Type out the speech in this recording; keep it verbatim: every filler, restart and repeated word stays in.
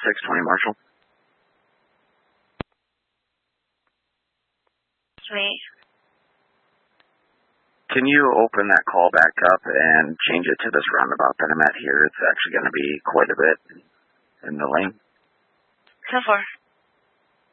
six twenty Marshall. Sweet. Can you open that call back up and change it to this roundabout that I'm at here? It's actually going to be quite a bit in the lane. So far.